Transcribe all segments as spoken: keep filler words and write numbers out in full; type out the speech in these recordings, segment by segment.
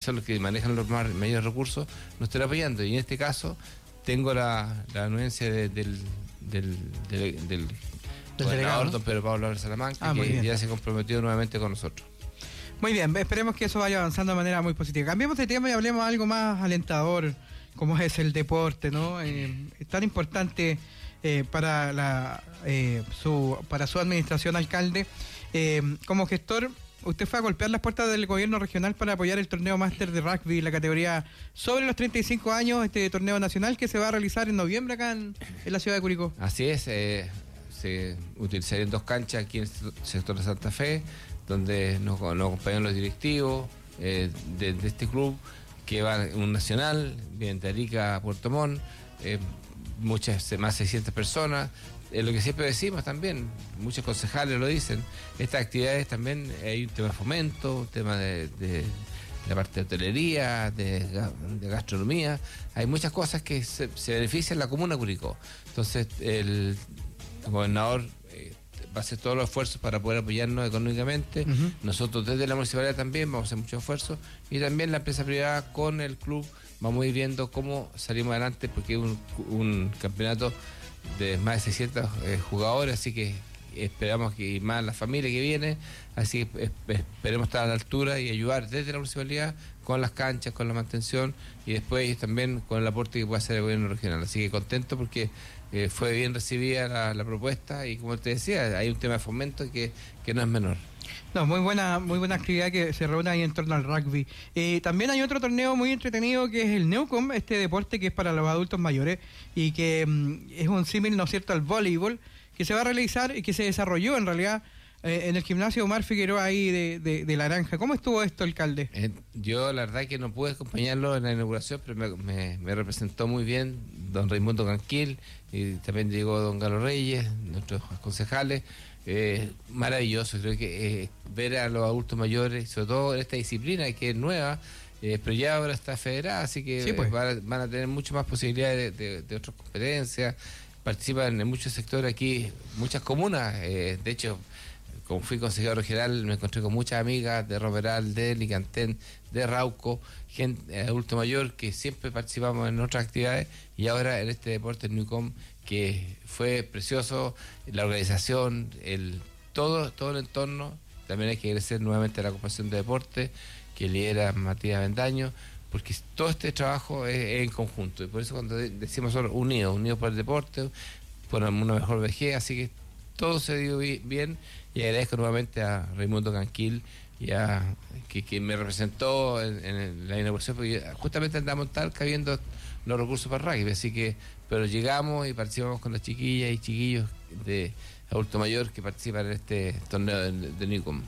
son los que manejan los más, mayores recursos, nos estén apoyando. Y en este caso tengo la, la anuencia de, del, del, del, del gobernador, don Pedro Pablo Álvarez Salamanca, ah, que ya se comprometió nuevamente con nosotros. Muy bien, esperemos que eso vaya avanzando de manera muy positiva. Cambiemos de tema y hablemos de algo más alentador, como es el deporte, ¿no? Eh, es tan importante eh, para la eh, su para su administración, alcalde. Eh, como gestor, usted fue a golpear las puertas del gobierno regional para apoyar el torneo máster de rugby, la categoría sobre los treinta y cinco años, este torneo nacional que se va a realizar en noviembre acá en, en la ciudad de Curicó. Así es, eh, se utilizarían dos canchas aquí en el sector de Santa Fe, donde nos, nos acompañan los directivos eh, de, de este club, que va un nacional, vienen de Arica a Puerto Montt, eh, muchas, más de seiscientas personas. Es lo que siempre decimos también, muchos concejales lo dicen, estas actividades también hay un tema de fomento, un tema de, de, de la parte de hotelería, de, de gastronomía, hay muchas cosas que se, se benefician la comuna de Curicó. Entonces el gobernador eh, va a hacer todos los esfuerzos para poder apoyarnos económicamente. Uh-huh. Nosotros desde la municipalidad también vamos a hacer muchos esfuerzos, y también la empresa privada con el club vamos a ir viendo cómo salimos adelante, porque es un, un campeonato de más de seiscientos eh, jugadores, así que esperamos que y más la familia que viene, así que eh, esperemos estar a la altura y ayudar desde la municipalidad con las canchas, con la mantención, y después también con el aporte que puede hacer el gobierno regional. Así que contento porque eh, fue bien recibida la, la propuesta, y como te decía, hay un tema de fomento que, que no es menor. No, muy buena, muy buena actividad que se reúne ahí en torno al rugby. Eh, también hay otro torneo muy entretenido que es el Newcom, este deporte que es para los adultos mayores y que mm, es un símil, ¿no es cierto?, al voleibol, que se va a realizar y que se desarrolló en realidad eh, en el gimnasio Omar Figueroa ahí de, de, de La Granja. ¿Cómo estuvo esto, alcalde? Eh, yo la verdad que no pude acompañarlo en la inauguración, pero me, me, me representó muy bien don Raimundo Canquil, y también llegó don Galo Reyes, nuestros concejales. Eh, maravilloso, creo que eh, ver a los adultos mayores, sobre todo en esta disciplina que es nueva, eh, pero ya ahora está federada, así que sí, pues. van, a, van a tener mucho más posibilidades de, de, de otras competencias. Participan en muchos sectores aquí, muchas comunas. Eh, de hecho, como fui consejero regional, me encontré con muchas amigas de Romeral, de Licantén, de Rauco, gente adulto mayor, que siempre participamos en otras actividades, y ahora en este deporte, el Newcom, que fue precioso, la organización, el todo, todo el entorno. También hay que agradecer nuevamente a la Corporación de Deporte, que lidera Matías Bendaño, porque todo este trabajo es, es en conjunto, y por eso cuando decimos solo unidos, unidos por el deporte, por una mejor vejez, así que todo se dio bien, y agradezco nuevamente a Raimundo Canquil, y a, que, que me representó en, en la inauguración, porque justamente andamos en Talca viendo los recursos para rugby, así que, pero llegamos y participamos con las chiquillas y chiquillos de adulto mayor que participan en este torneo de, de Newcom.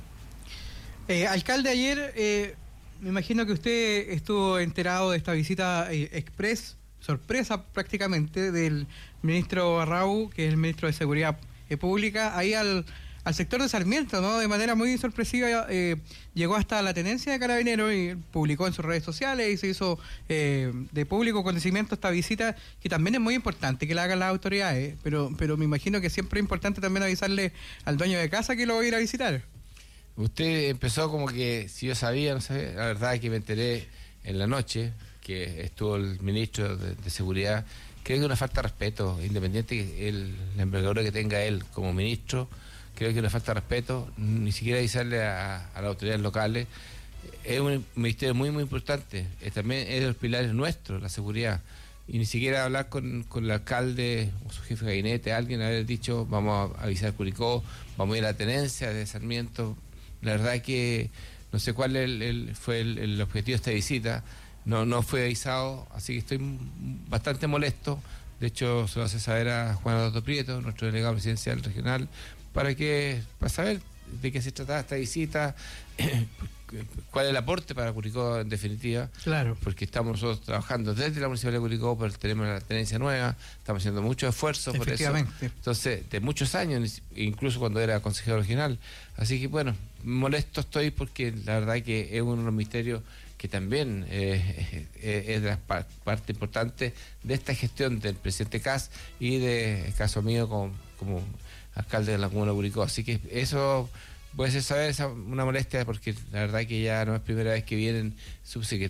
Eh, alcalde, ayer eh, me imagino que usted estuvo enterado de esta visita eh, express, sorpresa prácticamente, del ministro Barrau, que es el ministro de Seguridad eh, Pública, ahí al, al sector de Sarmiento, ¿no? De manera muy sorpresiva eh, llegó hasta la tenencia de Carabineros y publicó en sus redes sociales y se hizo eh, de público conocimiento esta visita, que también es muy importante que la hagan las autoridades, pero, pero me imagino que siempre es importante también avisarle al dueño de casa que lo va a ir a visitar. Usted empezó como que si yo sabía, no sé, la verdad es que me enteré en la noche que estuvo el ministro de, de Seguridad. Creo que es una falta de respeto, independiente que el, la envergadura que tenga él como ministro, creo que es una falta de respeto, ni siquiera avisarle a, a las autoridades locales. Es un ministerio muy, muy importante, es, también es de los pilares nuestros, la seguridad, y ni siquiera hablar con, con el alcalde o su jefe de gabinete, alguien haber dicho, vamos a avisar a Curicó, vamos a ir a la tenencia de Sarmiento. La verdad es que no sé cuál el, el, fue el, el objetivo de esta visita, no, no fue avisado, así que estoy bastante molesto. De hecho, se lo hace saber a Juan Adolfo Prieto, nuestro delegado presidencial regional, para que para saber de qué se trataba esta visita, cuál es el aporte para Curicó en definitiva. Claro. Porque estamos nosotros trabajando desde la Municipalidad de Curicó, pero tenemos la tenencia nueva, estamos haciendo mucho esfuerzo por eso. Entonces, de muchos años, incluso cuando era consejero regional. Así que bueno, molesto estoy porque la verdad que es uno de los misterios que también eh, eh, es de las par- parte importante de esta gestión del presidente Kast y de el caso mío como, como alcalde de la comuna de Curicó. Así que eso puede ser saber esa, una molestia, porque la verdad que ya no es primera vez que vienen subsecretarios